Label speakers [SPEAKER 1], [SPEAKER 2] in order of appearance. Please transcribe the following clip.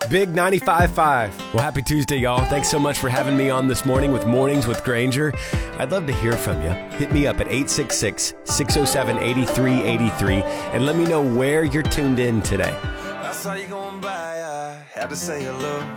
[SPEAKER 1] Big 95.5. Well, happy Tuesday, y'all. Thanks so much for having me on this morning with Mornings with Granger. I'd love to hear from you. Hit me up at 866-607-8383 and let me know where you're tuned in today.
[SPEAKER 2] I saw you going by, I had to say hello.